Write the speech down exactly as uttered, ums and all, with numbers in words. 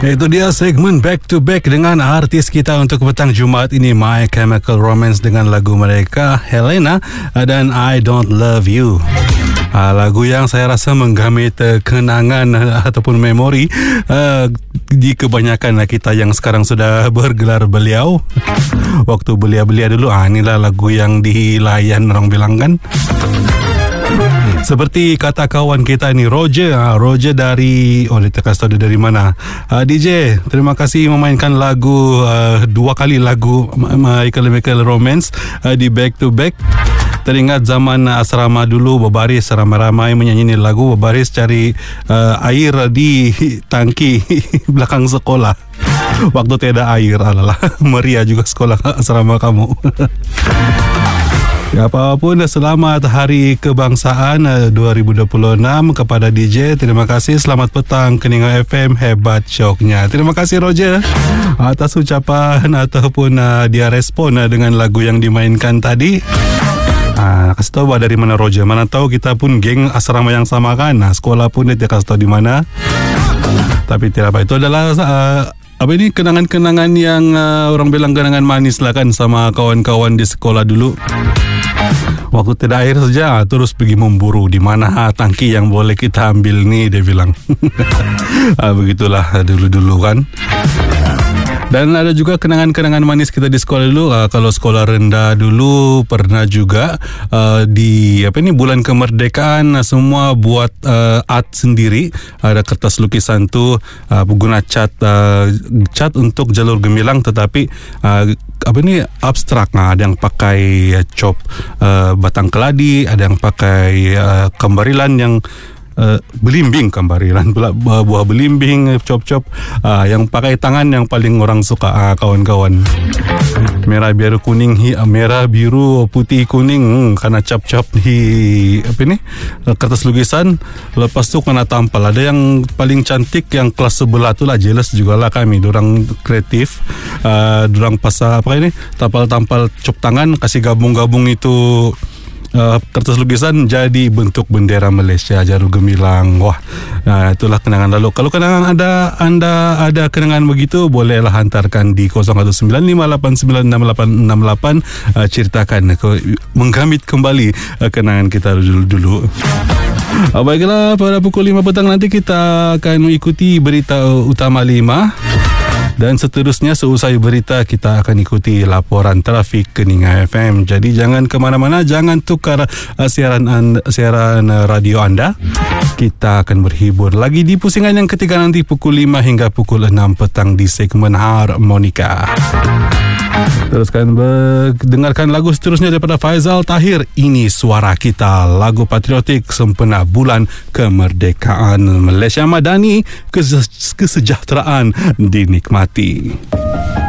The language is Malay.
Itu dia segmen Back to Back dengan artis kita untuk petang Jumaat ini, My Chemical Romance dengan lagu mereka Helena dan I Don't Love You. Uh, lagu yang saya rasa menggamit uh, kenangan uh, ataupun memori uh, di kebanyakan uh, kita yang sekarang sudah bergelar beliau. Waktu belia-belia dulu, ah inilah lagu yang dilayan orang bilang kan. Seperti kata kawan kita ni, Roger, uh, Roger dari, oh dia kasih tahu dia dari mana. Uh, D J, terima kasih memainkan lagu uh, dua kali lagu My Chemical Romance uh, di Back to Back. Teringat zaman asrama dulu, berbaris ramai-ramai menyanyi lagu, berbaris cari uh, air di tangki belakang sekolah. Waktu tiada air, alalah, meriah juga sekolah asrama kamu. Ya, apapun, selamat Hari Kebangsaan dua ribu dua puluh enam kepada D J. Terima kasih, selamat petang Keningau F M, hebat syoknya. Terima kasih Roger atas ucapan ataupun uh, dia respon uh, dengan lagu yang dimainkan tadi. Ah, kasih tahu dari mana Roger. Mana tahu kita pun geng asrama yang sama kan. Nah, sekolah pun dia kasih tahu di mana. Tapi tidak apa, itu adalah uh, apa ini kenangan-kenangan yang uh, orang bilang kenangan manis lah kan sama kawan-kawan di sekolah dulu. Waktu tidak air saja terus pergi memburu di mana tangki yang boleh kita ambil nih, dia bilang. Ah, begitulah dulu-dulu kan. Dan ada juga kenangan-kenangan manis kita di sekolah dulu. Uh, kalau sekolah rendah dulu pernah juga uh, di apa ini bulan kemerdekaan uh, semua buat uh, art sendiri. Ada kertas lukisan tu uh, guna cat uh, cat untuk jalur gemilang, tetapi uh, apa ini abstrak. Nah, ada yang pakai uh, cop uh, batang keladi, ada yang pakai uh, kembarilan yang Uh, belimbing, kembarilan pula buah belimbing, cop-cop uh, yang pakai tangan yang paling orang suka, uh, kawan-kawan. Merah biru kuning, hi, merah biru putih kuning, hmm, karena cap-cap di apa ini kertas lukisan. Lepas tu kena tampal. Ada yang paling cantik yang kelas sebelah tu lah, jealous jugalah kami. Dorang kreatif, uh, dorang pasal apa ini tampal-tampal cop tangan, kasih gabung-gabung itu Uh, kertas lukisan jadi bentuk bendera Malaysia, jarum gemilang. Wah, uh, itulah kenangan lalu. Kalau kenangan ada anda ada kenangan begitu, bolehlah hantarkan di kosong satu sembilan lima lapan sembilan enam lapan enam lapan, uh, ceritakan, uh, menggamit kembali uh, kenangan kita dulu-dulu. Uh, baiklah, pada pukul lima petang nanti kita akan mengikuti berita utama lima. Dan seterusnya seusai berita kita akan ikuti laporan trafik Keningau F M. Jadi jangan ke mana-mana, jangan tukar uh, siaran anda, siaran uh, radio anda. Kita akan berhibur lagi di pusingan yang ketiga nanti pukul lima hingga pukul enam petang di segmen Harmonika. Teruskan dengarkan lagu seterusnya daripada Faizal Tahir. Ini Suara Kita, lagu patriotik sempena bulan kemerdekaan Malaysia Madani. Kesejahteraan dinikmati.